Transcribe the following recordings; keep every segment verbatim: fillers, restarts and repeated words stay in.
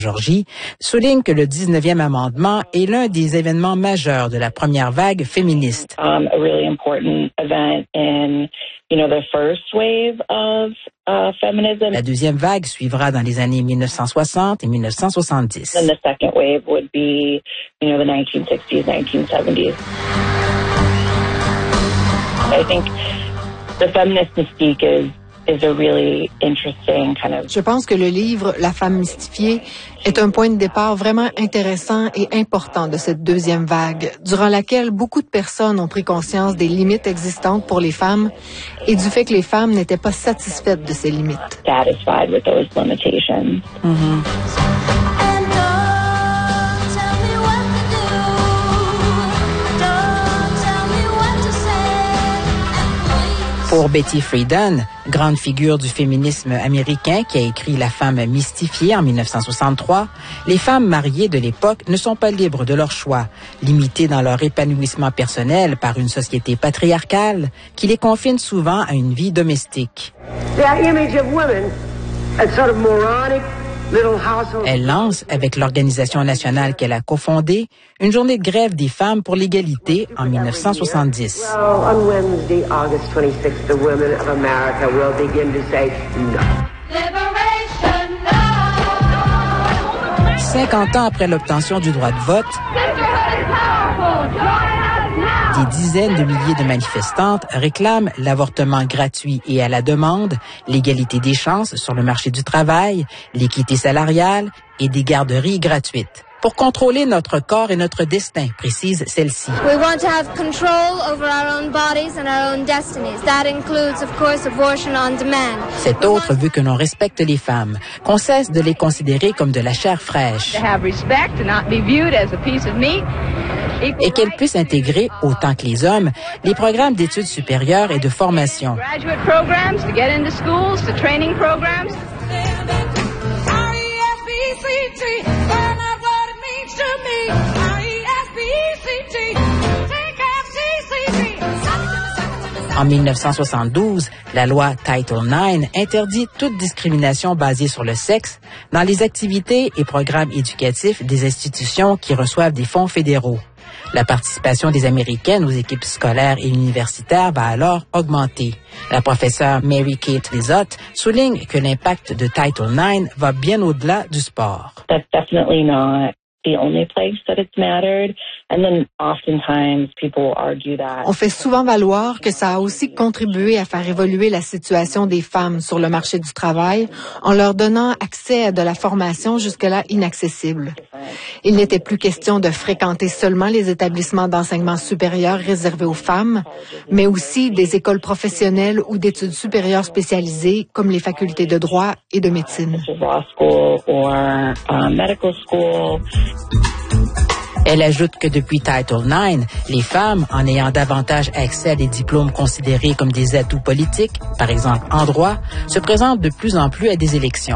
Georgie, souligne que le dix-neuvième amendement est l'un des événements majeurs de la première vague féministe. Um, a really important event in, you know, the first wave of uh, feminism. La deuxième vague suivra dans les années mille neuf cent soixante et mille neuf cent soixante-dix. And the second wave would be, you know, the nineteen sixties, nineteen seventies. I think the feminist mystique is is a really interesting kind of. Je pense que le livre La femme mystifiée est un point de départ vraiment intéressant et important de cette deuxième vague, durant laquelle beaucoup de personnes ont pris conscience des limites existantes pour les femmes et du fait que les femmes n'étaient pas satisfaites de ces limites. Satisfied with those limitations. Mm-hmm. Pour Betty Friedan, grande figure du féminisme américain qui a écrit La femme mystifiée en mille neuf cent soixante-trois, les femmes mariées de l'époque ne sont pas libres de leur choix, limitées dans leur épanouissement personnel par une société patriarcale qui les confine souvent à une vie domestique. Elle lance, avec l'organisation nationale qu'elle a cofondée, une journée de grève des femmes pour l'égalité en mille neuf cent soixante-dix. Cinquante ans après l'obtention du droit de vote, des dizaines de milliers de manifestantes réclament l'avortement gratuit et à la demande, l'égalité des chances sur le marché du travail, l'équité salariale et des garderies gratuites. Pour contrôler notre corps et notre destin, précise celle-ci. We want to have control over our own bodies and our own destinies. That includes, of course, abortion on demand. Cet autre veut que l'on respecte les femmes, qu'on cesse de les considérer comme de la chair fraîche. To have respect and not be viewed as a piece of meat. Et qu'elles puissent intégrer, autant que les hommes, les programmes d'études supérieures et de formation. Graduate programs to get into schools, to training programs. En mille neuf cent soixante-douze, la loi Title neuf interdit toute discrimination basée sur le sexe dans les activités et programmes éducatifs des institutions qui reçoivent des fonds fédéraux. La participation des Américaines aux équipes scolaires et universitaires va alors augmenter. La professeure Mary Kate Lizotte souligne que l'impact de Title neuf va bien au-delà du sport. That's definitely not the only place that it's mattered. And then oftentimes people argue that. On fait souvent valoir que ça a aussi contribué à faire évoluer la situation des femmes sur le marché du travail en leur donnant accès à de la formation jusque-là inaccessible. Il n'était plus question de fréquenter seulement les établissements d'enseignement supérieur réservés aux femmes, mais aussi des écoles professionnelles ou d'études supérieures spécialisées comme les facultés de droit et de médecine. Law school or uh, medical school. Elle ajoute que depuis Title neuf, les femmes, en ayant davantage accès à des diplômes considérés comme des atouts politiques, par exemple en droit, se présentent de plus en plus à des élections.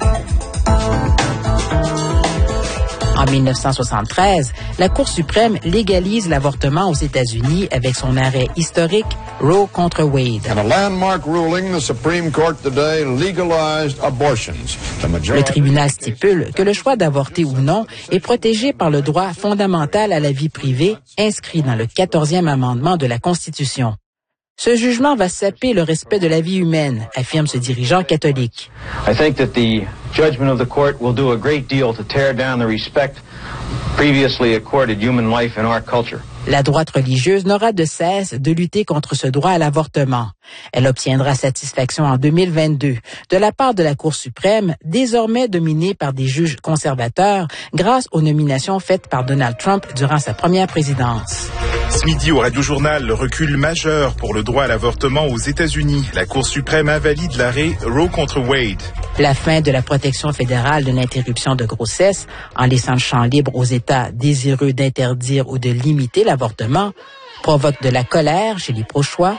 En mille neuf cent soixante-treize, la Cour suprême légalise l'avortement aux États-Unis avec son arrêt historique Roe contre Wade. In a landmark ruling, the Supreme Court today legalized abortions. The majority... Le tribunal stipule que le choix d'avorter ou non est protégé par le droit fondamental à la vie privée inscrit dans le quatorzième amendement de la Constitution. Ce jugement va saper le respect de la vie humaine, affirme ce dirigeant catholique. I think that the judgment of the court will do a great deal to tear down the respect previously accorded human life in our culture. La droite religieuse n'aura de cesse de lutter contre ce droit à l'avortement. Elle obtiendra satisfaction en deux mille vingt-deux de la part de la Cour suprême, désormais dominée par des juges conservateurs grâce aux nominations faites par Donald Trump durant sa première présidence. Ce midi au Radio-Journal, le recul majeur pour le droit à l'avortement aux États-Unis. La Cour suprême invalide l'arrêt Roe contre Wade. La fin de la protection fédérale de l'interruption de grossesse, en laissant le champ libre aux États désireux d'interdire ou de limiter l'avortement, provoque de la colère chez les pro-choix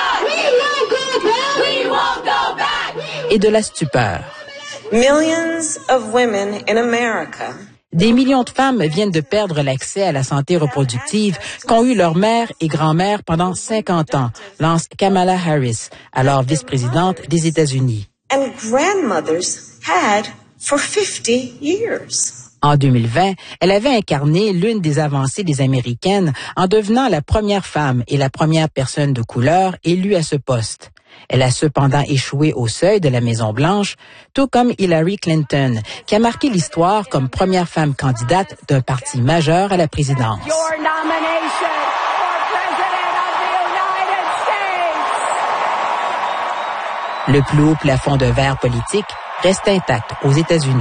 et de la stupeur. Millions of women in America. Des millions de femmes viennent de perdre l'accès à la santé reproductive qu'ont eu leur mère et grand-mère pendant cinquante ans, lance Kamala Harris, alors vice-présidente des États-Unis. And grandmothers had for fifty years. En deux mille vingt, elle avait incarné l'une des avancées des Américaines en devenant la première femme et la première personne de couleur élue à ce poste. Elle a cependant échoué au seuil de la Maison-Blanche, tout comme Hillary Clinton, qui a marqué l'histoire comme première femme candidate d'un parti majeur à la présidence. Le plus haut plafond de verre politique reste intact aux États-Unis.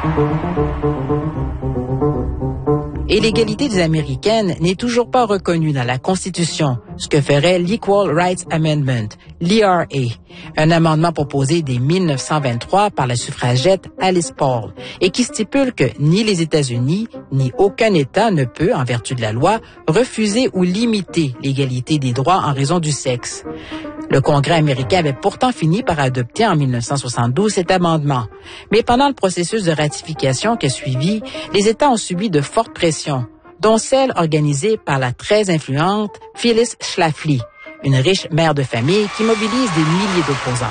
Et l'égalité des Américaines n'est toujours pas reconnue dans la Constitution, ce que ferait l'Equal Rights Amendment, l'E R A, un amendement proposé dès mille neuf cent vingt-trois par la suffragette Alice Paul, et qui stipule que ni les États-Unis, ni aucun État ne peut, en vertu de la loi, refuser ou limiter l'égalité des droits en raison du sexe. Le Congrès américain avait pourtant fini par adopter en mille neuf cent soixante-douze cet amendement. Mais pendant le processus de ratification qui a suivi, les États ont subi de fortes pressions, dont celle organisée par la très influente Phyllis Schlafly, une riche mère de famille qui mobilise des milliers d'opposants.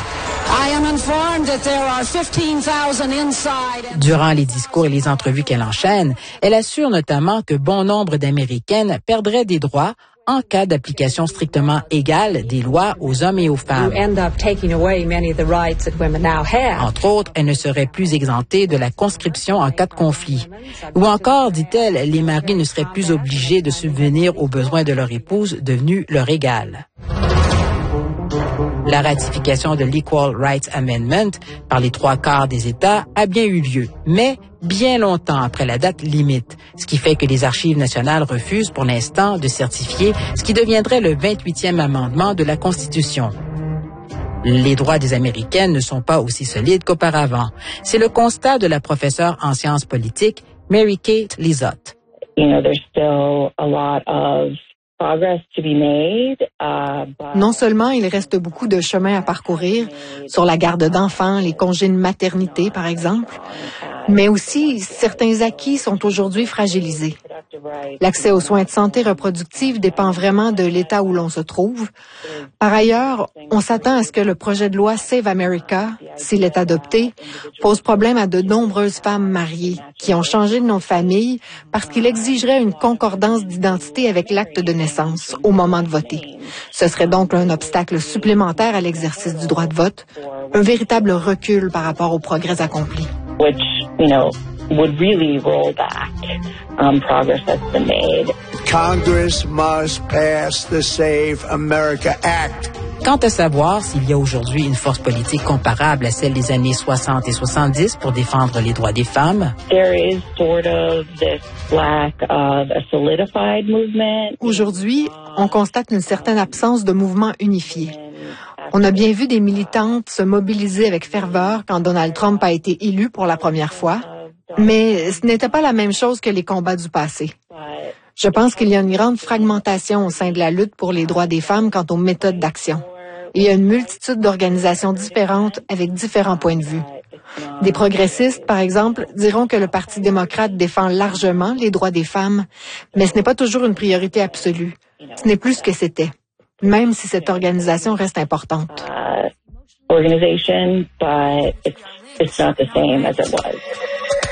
Durant les discours et les entrevues qu'elle enchaîne, elle assure notamment que bon nombre d'Américaines perdraient des droits en cas d'application strictement égale des lois aux hommes et aux femmes. Entre autres, elle ne serait plus exemptée de la conscription en cas de conflit. Ou encore, dit-elle, les maris ne seraient plus obligés de subvenir aux besoins de leur épouse devenue leur égale. La ratification de l'Equal Rights Amendment par les trois quarts des États a bien eu lieu, mais bien longtemps après la date limite, ce qui fait que les Archives nationales refusent pour l'instant de certifier ce qui deviendrait le vingt-huitième amendement de la Constitution. Les droits des Américaines ne sont pas aussi solides qu'auparavant. C'est le constat de la professeure en sciences politiques, Mary-Kate Lizotte. You know, there's still a lot of progress to be made. Uh, but... Non seulement il reste beaucoup de chemin à parcourir sur la garde d'enfants, les congés de maternité par exemple, mais aussi certains acquis sont aujourd'hui fragilisés. L'accès aux soins de santé reproductive dépend vraiment de l'État où l'on se trouve. Par ailleurs, on s'attend à ce que le projet de loi Save America, s'il est adopté, pose problème à de nombreuses femmes mariées qui ont changé de nom de famille parce qu'il exigerait une concordance d'identité avec l'acte de naissance au moment de voter. Ce serait donc un obstacle supplémentaire à l'exercice du droit de vote, un véritable recul par rapport aux progrès accomplis. Which, you know, would really roll back um, progress that's been made. Congress must pass the Save America Act. Quant à savoir s'il y a aujourd'hui une force politique comparable à celle des années soixante et soixante-dix pour défendre les droits des femmes, there is sort of this lack of a solidified movement. Aujourd'hui, on constate une certaine absence de mouvement unifié. On a bien vu des militantes se mobiliser avec ferveur quand Donald Trump a été élu pour la première fois, mais ce n'était pas la même chose que les combats du passé. Je pense qu'il y a une grande fragmentation au sein de la lutte pour les droits des femmes quant aux méthodes d'action. Il y a une multitude d'organisations différentes avec différents points de vue. Des progressistes, par exemple, diront que le Parti démocrate défend largement les droits des femmes, mais ce n'est pas toujours une priorité absolue. Ce n'est plus ce que c'était, même si cette organisation reste importante. Uh, organization, but it's, it's not the same as it was.